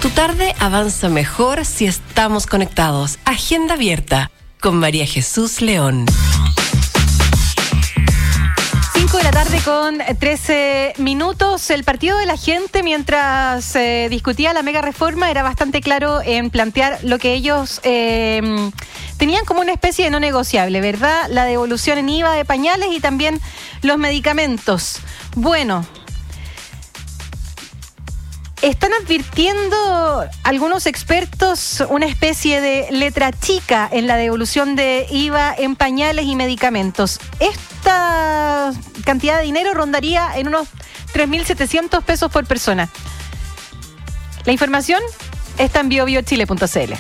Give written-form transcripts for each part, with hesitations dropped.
Tu tarde avanza mejor si estamos conectados. Agenda abierta con María Jesús León. 5 de la tarde con 13 minutos. El Partido de la Gente, mientras discutía la mega reforma, era bastante claro en plantear lo que ellos tenían como una especie de no negociable, ¿verdad? La devolución en IVA de pañales y también los medicamentos. Bueno, están advirtiendo algunos expertos una especie de letra chica en la devolución de IVA en pañales y medicamentos. Esta cantidad de dinero rondaría en unos 3.700 pesos por persona. La información está en biobiochile.cl.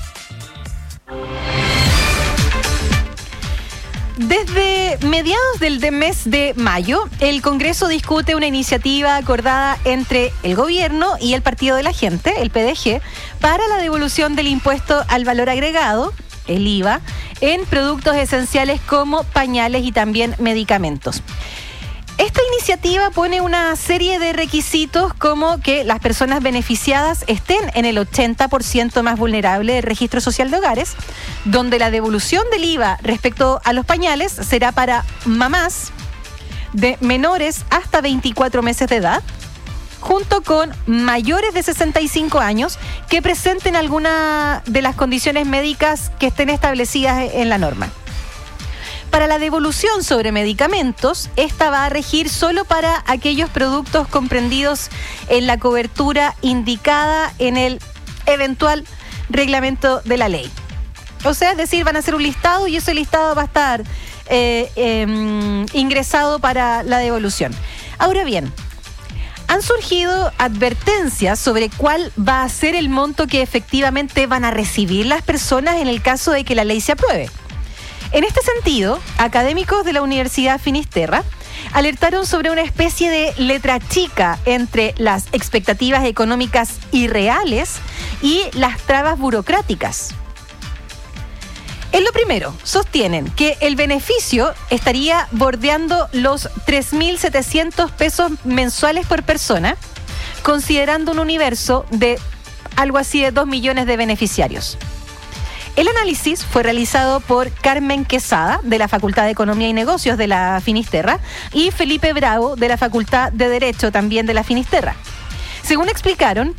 Desde mediados del mes de mayo, el Congreso discute una iniciativa acordada entre el gobierno y el Partido de la Gente, el PDG, para la devolución del impuesto al valor agregado, el IVA, en productos esenciales como pañales y también medicamentos. Esta iniciativa pone una serie de requisitos como que las personas beneficiadas estén en el 80% más vulnerable del registro social de hogares, donde la devolución del IVA respecto a los pañales será para mamás de menores hasta 24 meses de edad, junto con mayores de 65 años que presenten alguna de las condiciones médicas que estén establecidas en la norma. Para la devolución sobre medicamentos, esta va a regir solo para aquellos productos comprendidos en la cobertura indicada en el eventual reglamento de la ley. O sea, es decir, van a hacer un listado y ese listado va a estar ingresado para la devolución. Ahora bien, han surgido advertencias sobre cuál va a ser el monto que efectivamente van a recibir las personas en el caso de que la ley se apruebe. En este sentido, académicos de la Universidad Finisterra alertaron sobre una especie de letra chica entre las expectativas económicas irreales y las trabas burocráticas. En lo primero, sostienen que el beneficio estaría bordeando los 3.700 pesos mensuales por persona, considerando un universo de algo así de 2 millones de beneficiarios. El análisis fue realizado por Carmen Quesada, de la Facultad de Economía y Negocios de la Finisterra, y Felipe Bravo, de la Facultad de Derecho también de la Finisterra. Según explicaron,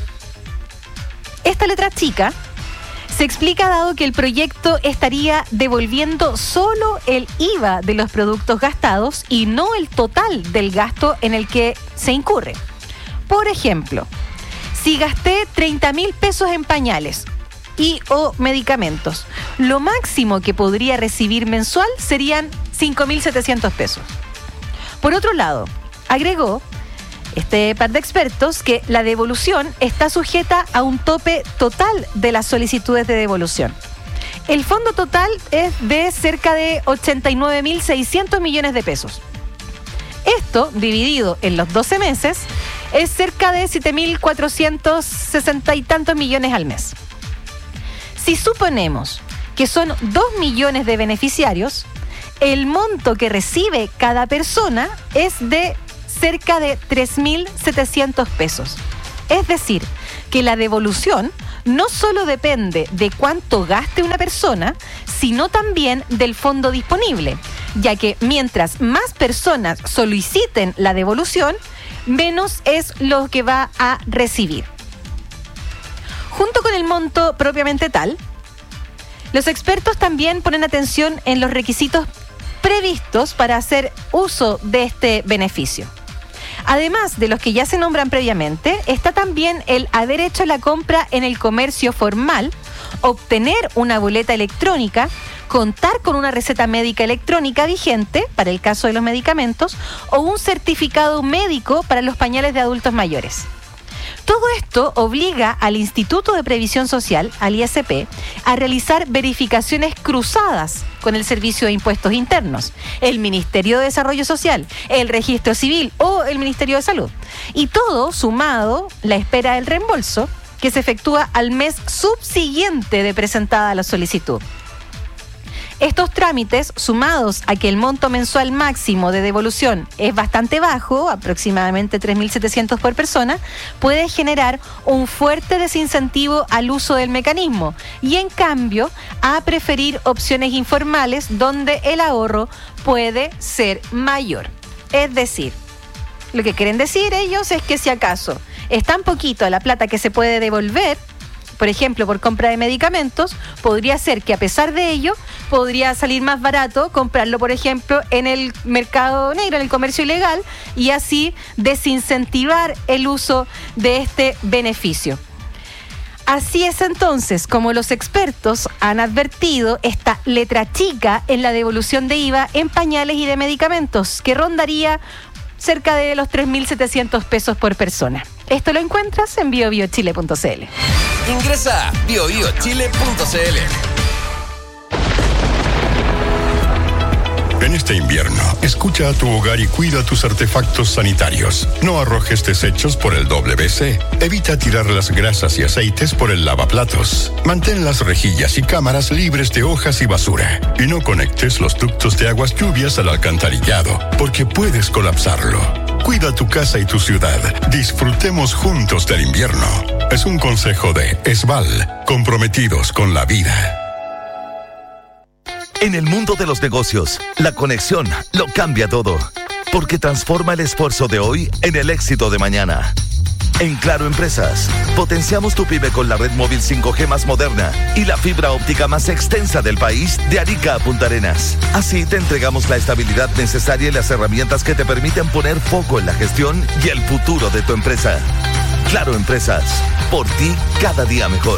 esta letra chica se explica dado que el proyecto estaría devolviendo solo el IVA de los productos gastados y no el total del gasto en el que se incurre. Por ejemplo, si gasté 30.000 pesos en pañales y o medicamentos, lo máximo que podría recibir mensual serían 5.700 pesos. Por otro lado, agregó este par de expertos que la devolución está sujeta a un tope total de las solicitudes de devolución. El fondo total es de cerca de 89.600 millones de pesos. Esto, dividido en los 12 meses, es cerca de 7.460 y tantos millones al mes. Si suponemos que son 2 millones de beneficiarios, el monto que recibe cada persona es de cerca de 3.700 pesos. Es decir, que la devolución no solo depende de cuánto gaste una persona, sino también del fondo disponible, ya que mientras más personas soliciten la devolución, menos es lo que va a recibir. Junto con el monto propiamente tal, los expertos también ponen atención en los requisitos previstos para hacer uso de este beneficio. Además de los que ya se nombran previamente, está también el haber hecho la compra en el comercio formal, obtener una boleta electrónica, contar con una receta médica electrónica vigente para el caso de los medicamentos o un certificado médico para los pañales de adultos mayores. Todo esto obliga al Instituto de Previsión Social, al ISP, a realizar verificaciones cruzadas con el Servicio de Impuestos Internos, el Ministerio de Desarrollo Social, el Registro Civil o el Ministerio de Salud. Y todo sumado la espera del reembolso, que se efectúa al mes subsiguiente de presentada la solicitud. Estos trámites, sumados a que el monto mensual máximo de devolución es bastante bajo, aproximadamente 3.700 por persona, puede generar un fuerte desincentivo al uso del mecanismo y, en cambio, a preferir opciones informales donde el ahorro puede ser mayor. Es decir, lo que quieren decir ellos es que si acaso es tan poquito la plata que se puede devolver, por ejemplo, por compra de medicamentos, podría ser que a pesar de ello, podría salir más barato comprarlo, por ejemplo, en el mercado negro, en el comercio ilegal, y así desincentivar el uso de este beneficio. Así es entonces como los expertos han advertido esta letra chica en la devolución de IVA en pañales y de medicamentos, que rondaría cerca de los 3.700 pesos por persona. Esto lo encuentras en biobiochile.cl. Ingresa a biobiochile.cl. En este invierno, escucha a tu hogar y cuida tus artefactos sanitarios. No arrojes desechos por el WC. Evita tirar las grasas y aceites por el lavaplatos. Mantén las rejillas y cámaras libres de hojas y basura. Y no conectes los ductos de aguas lluvias al alcantarillado, porque puedes colapsarlo. Cuida tu casa y tu ciudad. Disfrutemos juntos del invierno. Es un consejo de Esval, comprometidos con la vida. En el mundo de los negocios, la conexión lo cambia todo, porque transforma el esfuerzo de hoy en el éxito de mañana. En Claro Empresas, potenciamos tu pyme con la red móvil 5G más moderna y la fibra óptica más extensa del país, de Arica a Punta Arenas. Así te entregamos la estabilidad necesaria y las herramientas que te permiten poner foco en la gestión y el futuro de tu empresa. Claro Empresas, por ti cada día mejor.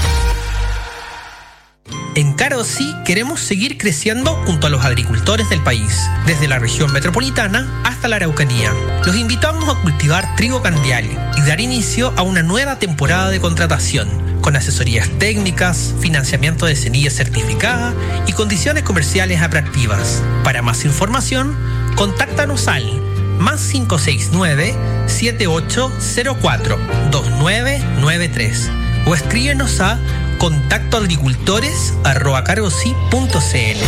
En Carosi queremos seguir creciendo junto a los agricultores del país, desde la región metropolitana hasta la Araucanía. Los invitamos a cultivar trigo candial y dar inicio a una nueva temporada de contratación, con asesorías técnicas, financiamiento de semillas certificadas y condiciones comerciales atractivas. Para más información, contáctanos al +569 7804 2993 o escríbenos a contactoagricultores@carosi.cl.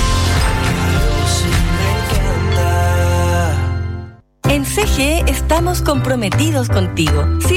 En CGE estamos comprometidos contigo.